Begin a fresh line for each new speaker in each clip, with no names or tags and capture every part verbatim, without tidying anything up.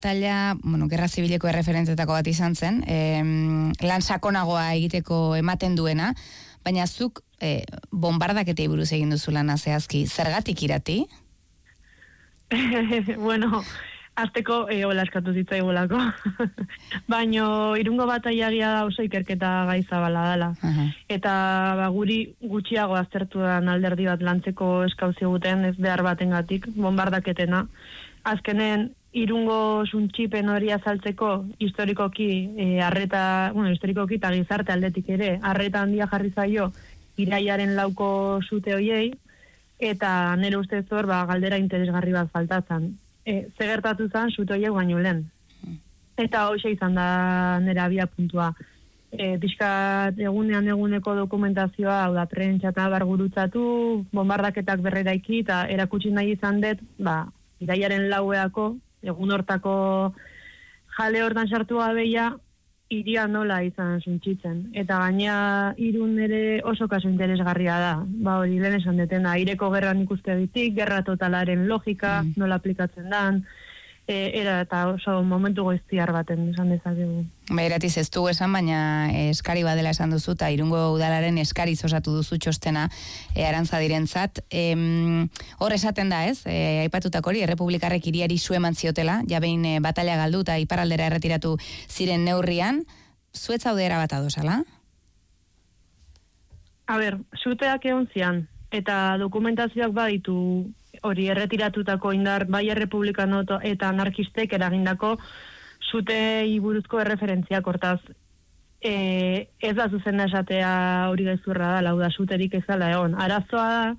batalla, bueno, gerra zibileko erreferentetako bat izan zen, e, lan sakonagoa egiteko ematen duena, baina zuk e, bombardaketei buruz egin duzu lana zehazki, zergatik irati?
Bueno, azteko e, hola eskatu zitzaigulako. Baino irungo bataiagia da oso ikerketa gaizabala dela. Uh-huh. Eta ba, guri gutxiago aztertuan alderdi bat lantzeko eskauzi guten ez behar batengatik bombardaketena. Azkenen irungo suntxipen hori azaltzeko historikoki e, arreta, bueno, historikoki eta gizarte aldetik ere, arreta handia jarri zaio iraiaren lauko sute hoiei, eta nire ustez hor ba, galdera interesgarri bat faltatzen. E, Zegertatu zen sute hoiek baino lehen. Eta hoxe izan da nire abia puntua. E, Piskat egunean eguneko dokumentazioa, hau da, prentsa eta bargurutzatu, bombardaketak berreraiki, eta erakutsi nahi izan dut, ba, iraiaren laueako, egun hortako jale hortan sartu gabeia, iria nola izan suntxitzen. Eta gaina irun ere oso kasu interesgarria da. Ba hori lehen esan detena, aireko gerran ikustegitik, gerra totalaren logika, mm. nola aplikatzen dan, e, era eta oso momentu goiztiar baten esan dezakegu.
Ba, eratiz ez dugu esan, baina eskari badela esan duzu, eta irungo udalaren eskariz osatu duzu txostena e, Arantzadirentzat. E, hor esaten da ez, e, aipatutak hori, errepublikarrek hiriari su eman ziotela, jabein e, batalla galdu eta iparaldera erretiratu ziren neurrian, zuet zaude erabat adosala?
A ber, zuteak egon zian, eta dokumentazioak baditu hori erretiratutako indar, bai errepublikano eta anarkistek eragindako zutei buruzko erreferentziak, hortaz, e, ez da zuzen esatea hori gezurra da, lau da, zuterik ezala egon. Arazoa da,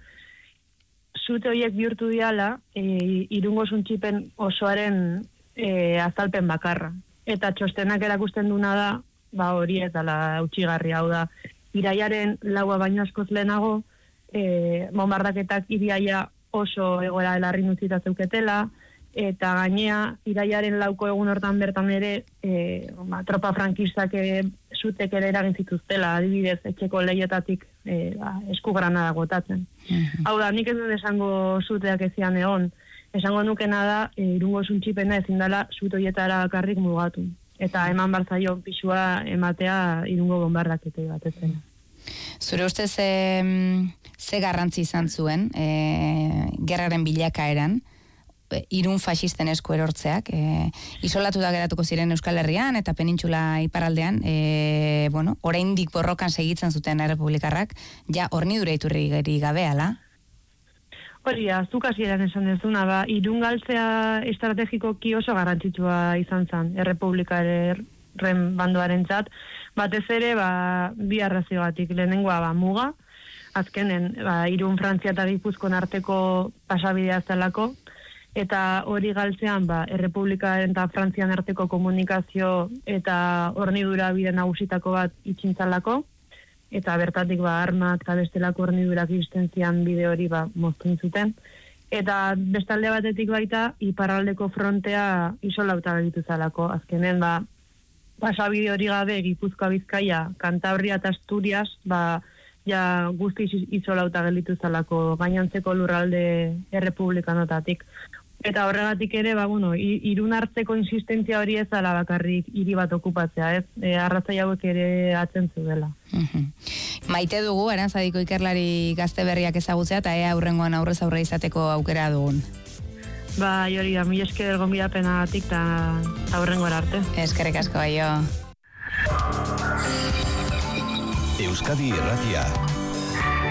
zute horiek bihurtu diala, e, irungo suntxipen osoaren e, azalpen bakarra. Eta txostenak erakusten duna da, ba hori ez dala utxigarri, hau da, iraiaren laua baino askoz lehenago, e, bombardaketak iriaia oso egoera elarri nutzita zeuketela, eta gainea, iraiaren lauko egun hortan bertan ere, e, ba, tropa frankistak e, zutek ere eragin zituztela, adibidez, etxeko lehietatik e, ba, eskugranada gotatzen. Uh-huh. Hau da, nik ez dut esango zuteak ezian egon, esango nukena da, e, irungo zuntxipena ezin dela zutoietara bakarrik mugatu. Eta eman barzaio pisua ematea irungo bombardaketei bat ezena.
Zure ustez, e, ze garrantzi izan zuen, e, gerraren bilakaeran, irun faxisten esku erortzeak, e, isolatuta geratuko ziren Euskal Herrian eta penintxula iparaldean, e, bueno, oraindik borrokan segitzen zuten errepublikarrak, ja hornidura iturri gabe, ala?
Hori, azuk hasieran esan dezuna, ba, irun galtzea estrategikoki oso garrantzitsua izan zen, errepublikaren bandoaren txat, batez ere, ba, bi arraziogatik, lehenengoa, ba, muga, azkenen, ba, irun Frantzia eta Gipuzkoan arteko pasabidea zelako, eta hori galtzean, ba, errepublikaren eta Frantzian arteko komunikazio eta hornidura bide nagusitako bat itxintzalako, eta bertatik ba, armak eta bestelako hornidurak iristen zian bide hori ba, moztun zuten. Eta bestalde batetik baita, iparraldeko frontea isolauta gelditu zalako. Azkenen, ba, pasabide hori gabe, Gipuzkoa, Bizkaia, Kantabria eta Asturias, ba, ja guzti isolauta gelditu zalako gainontzeko lurralde errepublikanotatik. Eta horregatik ere, ba, bueno, irun hartzeko insistentzia hori ez ala bakarrik hiri bat okupatzea, ez? E, arrazai hauek ere atzen dela.
Uh-huh. Maite dugu, Arantzadiko ikerlari gazte berriak ezagutzea, eta ea aurrengoan aurrez aurre izateko aukera dugun.
Ba, hori da, mi esker gonbidapenagatik eta aurrengoan arte.
Eskerrik asko, aio.
Euskadi Irratia.